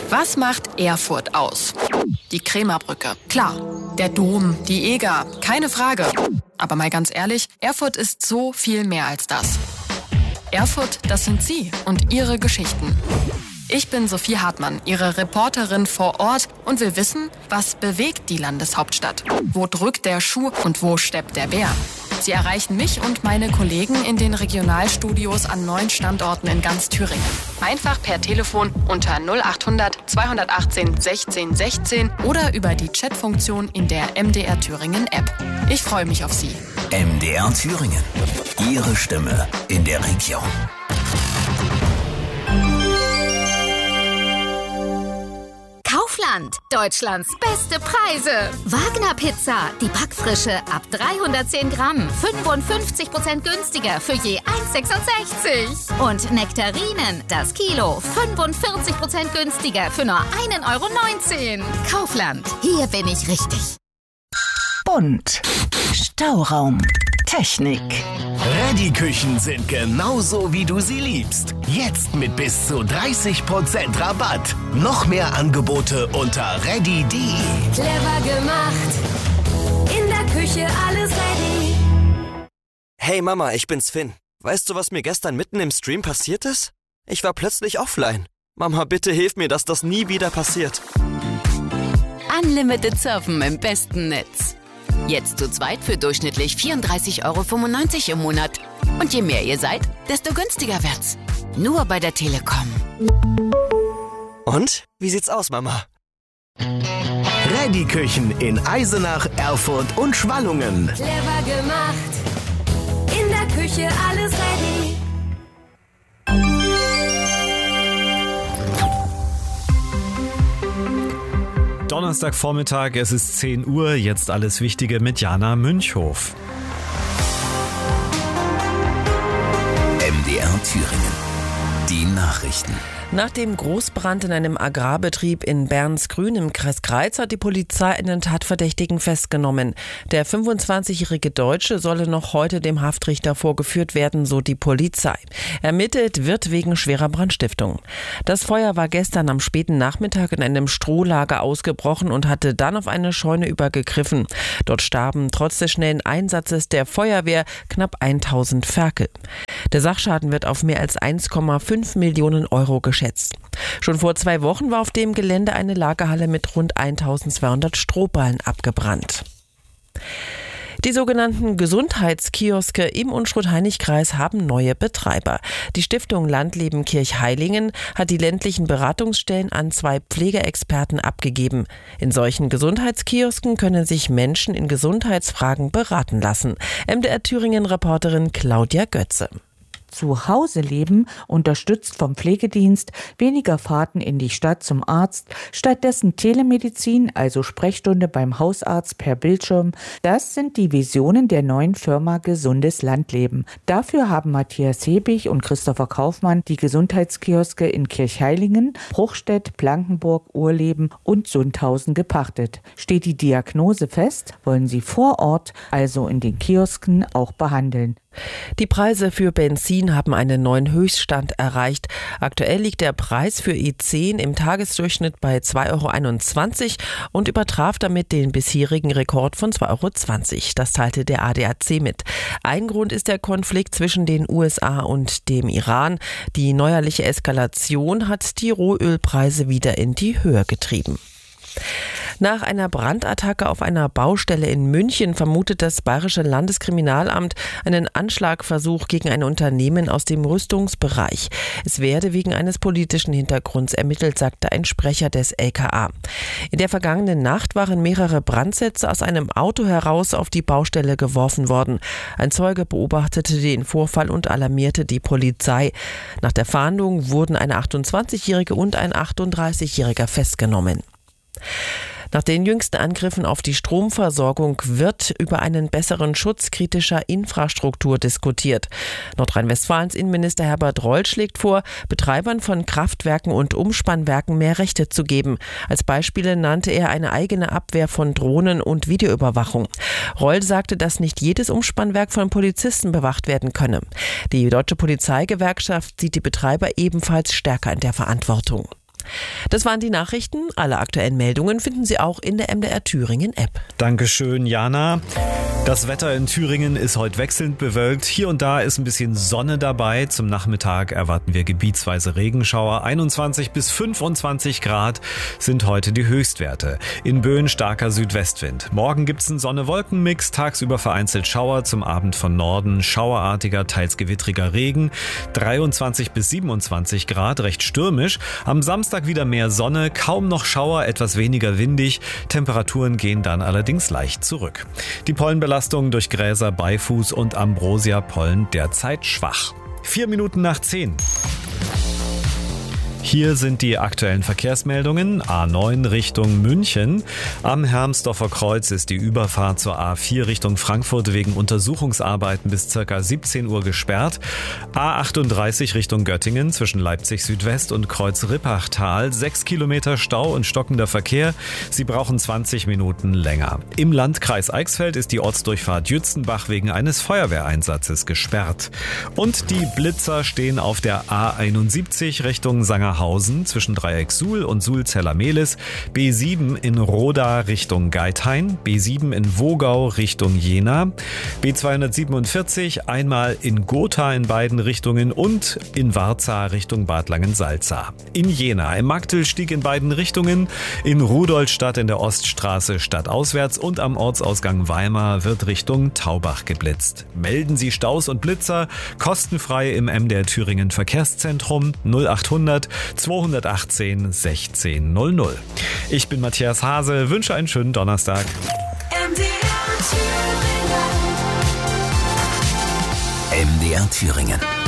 Was macht Erfurt aus? Die Krämerbrücke, klar. Der Dom, die Eger, keine Frage. Aber mal ganz ehrlich, Erfurt ist so viel mehr als das. Erfurt, das sind Sie und Ihre Geschichten. Ich bin Sophie Hartmann, Ihre Reporterin vor Ort und will wissen, was bewegt die Landeshauptstadt? Wo drückt der Schuh und wo steppt der Bär? Sie erreichen mich und meine Kollegen in den Regionalstudios an 9 Standorten in ganz Thüringen. Einfach per Telefon unter 0800 218 16 16 oder über die Chatfunktion in der MDR Thüringen App. Ich freue mich auf Sie. MDR Thüringen. Ihre Stimme in der Region. Kaufland, Deutschlands beste Preise. Wagner Pizza, die Backfrische ab 310 Gramm, 55% günstiger für je 1,66. Und Nektarinen, das Kilo, 45% günstiger für nur 1,19 €. Kaufland, hier bin ich richtig. Bunt, Stauraum, Technik. Reddy-Küchen sind genauso, wie du sie liebst. Jetzt mit bis zu 30% Rabatt. Noch mehr Angebote unter reddy.de. Clever gemacht, in der Küche alles ready. Hey Mama, ich bin's Finn. Weißt du, was mir gestern mitten im Stream passiert ist? Ich war plötzlich offline. Mama, bitte hilf mir, dass das nie wieder passiert. Unlimited Surfen im besten Netz. Jetzt zu zweit für durchschnittlich 34,95 € im Monat. Und je mehr ihr seid, desto günstiger wird's. Nur bei der Telekom. Und? Wie sieht's aus, Mama? Reddy-Küchen in Eisenach, Erfurt und Schwallungen. Clever gemacht, in der Küche alles ready. Donnerstagvormittag, es ist 10 Uhr, jetzt alles Wichtige mit Jana Münchhof. MDR Thüringen. Die Nachrichten. Nach dem Großbrand in einem Agrarbetrieb in Bernsgrün im Kreis Greiz hat die Polizei einen Tatverdächtigen festgenommen. Der 25-jährige Deutsche solle noch heute dem Haftrichter vorgeführt werden, so die Polizei. Ermittelt wird wegen schwerer Brandstiftung. Das Feuer war gestern am späten Nachmittag in einem Strohlager ausgebrochen und hatte dann auf eine Scheune übergegriffen. Dort starben trotz des schnellen Einsatzes der Feuerwehr knapp 1000 Ferkel. Der Sachschaden wird auf mehr als 1,5 Millionen € geschätzt. Schon vor 2 Wochen war auf dem Gelände eine Lagerhalle mit rund 1200 Strohballen abgebrannt. Die sogenannten Gesundheitskioske im Unstrut-Hainich-Kreis haben neue Betreiber. Die Stiftung Landleben Kirchheilingen hat die ländlichen Beratungsstellen an 2 Pflegeexperten abgegeben. In solchen Gesundheitskiosken können sich Menschen in Gesundheitsfragen beraten lassen. MDR Thüringen-Reporterin Claudia Götze. Zu Hause leben, unterstützt vom Pflegedienst, weniger Fahrten in die Stadt zum Arzt, stattdessen Telemedizin, also Sprechstunde beim Hausarzt per Bildschirm. Das sind die Visionen der neuen Firma Gesundes Landleben. Dafür haben Matthias Hebig und Christopher Kaufmann die Gesundheitskioske in Kirchheilingen, Bruchstedt, Blankenburg, Urleben und Sundhausen gepachtet. Steht die Diagnose fest, wollen sie vor Ort, also in den Kiosken, auch behandeln. Die Preise für Benzin haben einen neuen Höchststand erreicht. Aktuell liegt der Preis für E10 im Tagesdurchschnitt bei 2,21 € und übertraf damit den bisherigen Rekord von 2,20 €. Das teilte der ADAC mit. Ein Grund ist der Konflikt zwischen den USA und dem Iran. Die neuerliche Eskalation hat die Rohölpreise wieder in die Höhe getrieben. Nach einer Brandattacke auf einer Baustelle in München vermutet das Bayerische Landeskriminalamt einen Anschlagversuch gegen ein Unternehmen aus dem Rüstungsbereich. Es werde wegen eines politischen Hintergrunds ermittelt, sagte ein Sprecher des LKA. In der vergangenen Nacht waren mehrere Brandsätze aus einem Auto heraus auf die Baustelle geworfen worden. Ein Zeuge beobachtete den Vorfall und alarmierte die Polizei. Nach der Fahndung wurden eine 28-Jährige und ein 38-Jähriger festgenommen. Nach den jüngsten Angriffen auf die Stromversorgung wird über einen besseren Schutz kritischer Infrastruktur diskutiert. Nordrhein-Westfalens Innenminister Herbert Reul schlägt vor, Betreibern von Kraftwerken und Umspannwerken mehr Rechte zu geben. Als Beispiele nannte er eine eigene Abwehr von Drohnen und Videoüberwachung. Reul sagte, dass nicht jedes Umspannwerk von Polizisten bewacht werden könne. Die Deutsche Polizeigewerkschaft sieht die Betreiber ebenfalls stärker in der Verantwortung. Das waren die Nachrichten. Alle aktuellen Meldungen finden Sie auch in der MDR Thüringen App. Dankeschön, Jana. Das Wetter in Thüringen ist heute wechselnd bewölkt. Hier und da ist ein bisschen Sonne dabei. Zum Nachmittag erwarten wir gebietsweise Regenschauer. 21 bis 25 Grad sind heute die Höchstwerte. In Böen starker Südwestwind. Morgen gibt's einen Sonne-Wolken-Mix. Tagsüber vereinzelt Schauer. Zum Abend von Norden schauerartiger, teils gewittriger Regen. 23 bis 27 Grad, recht stürmisch. Am Samstag wieder mehr Sonne. Kaum noch Schauer, etwas weniger windig. Temperaturen gehen dann allerdings leicht zurück. Die Pollenbelastung durch Gräser, Beifuß und Ambrosia-Pollen derzeit schwach. 4 Minuten nach 10. Hier sind die aktuellen Verkehrsmeldungen. A9 Richtung München. Am Hermsdorfer Kreuz ist die Überfahrt zur A4 Richtung Frankfurt wegen Untersuchungsarbeiten bis ca. 17 Uhr gesperrt. A38 Richtung Göttingen zwischen Leipzig Südwest und Kreuz Rippachtal. 6 Kilometer Stau und stockender Verkehr. Sie brauchen 20 Minuten länger. Im Landkreis Eichsfeld ist die Ortsdurchfahrt Jützenbach wegen eines Feuerwehreinsatzes gesperrt. Und die Blitzer stehen auf der A71 Richtung Sangerhausen zwischen Dreieck Suhl und Suhl-Zellermehlis, B7 in Roda Richtung Geithain, B7 in Wogau Richtung Jena, B247 einmal in Gotha in beiden Richtungen und in Warza Richtung Bad Langensalza. In Jena im Marktelstieg in beiden Richtungen, in Rudolstadt in der Oststraße stadtauswärts und am Ortsausgang Weimar wird Richtung Taubach geblitzt. Melden Sie Staus und Blitzer kostenfrei im MDR Thüringen Verkehrszentrum 0800 218 1600. Ich bin Matthias Hase, wünsche einen schönen Donnerstag. MDR Thüringen.